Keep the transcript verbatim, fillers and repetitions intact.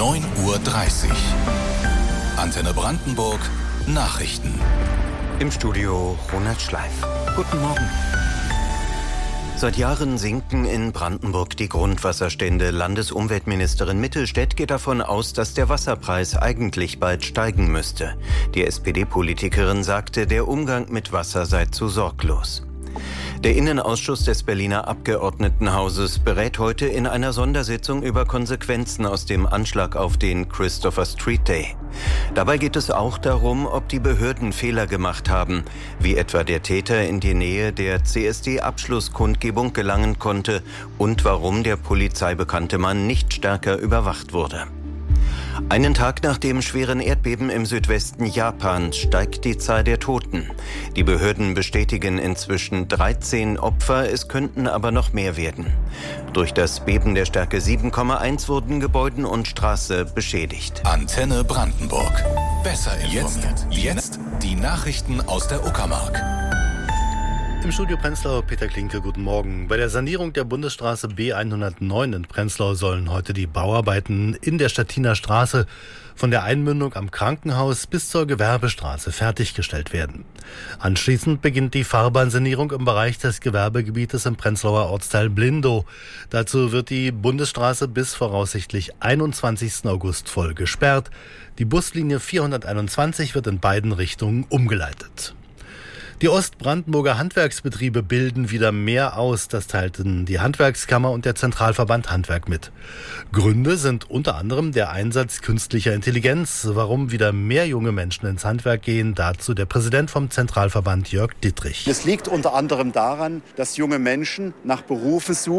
neun Uhr dreißig. Antenne Brandenburg Nachrichten. Im Studio Ronald Schleif. Guten Morgen. Seit Jahren sinken in Brandenburg die Grundwasserstände. Landesumweltministerin Mittelstädt geht davon aus, dass der Wasserpreis eigentlich bald steigen müsste. Die S P D-Politikerin sagte, der Umgang mit Wasser sei zu sorglos. Der Innenausschuss des Berliner Abgeordnetenhauses berät heute in einer Sondersitzung über Konsequenzen aus dem Anschlag auf den Christopher Street Day. Dabei geht es auch darum, ob die Behörden Fehler gemacht haben, wie etwa der Täter in die Nähe der C S D-Abschlusskundgebung gelangen konnte und warum der polizeibekannte Mann nicht stärker überwacht wurde. Einen Tag nach dem schweren Erdbeben im Südwesten Japans steigt die Zahl der Toten. Die Behörden bestätigen inzwischen dreizehn Opfer, es könnten aber noch mehr werden. Durch das Beben der Stärke sieben Komma eins wurden Gebäude und Straße beschädigt. Antenne Brandenburg. Besser informiert. Jetzt, jetzt die Nachrichten aus der Uckermark. Im Studio Prenzlau, Peter Klinke, guten Morgen. Bei der Sanierung der Bundesstraße B hundertneun in Prenzlau sollen heute die Bauarbeiten in der Stettiner Straße von der Einmündung am Krankenhaus bis zur Gewerbestraße fertiggestellt werden. Anschließend beginnt die Fahrbahnsanierung im Bereich des Gewerbegebietes im Prenzlauer Ortsteil Blindow. Dazu wird die Bundesstraße bis voraussichtlich einundzwanzigsten August voll gesperrt. Die Buslinie vierhunderteinundzwanzig wird in beiden Richtungen umgeleitet. Die Ostbrandenburger Handwerksbetriebe bilden wieder mehr aus, das teilten die Handwerkskammer und der Zentralverband Handwerk mit. Gründe sind unter anderem der Einsatz künstlicher Intelligenz. Warum wieder mehr junge Menschen ins Handwerk gehen, dazu der Präsident vom Zentralverband Jörg Dittrich. Es liegt unter anderem daran, dass junge Menschen nach Berufen suchen,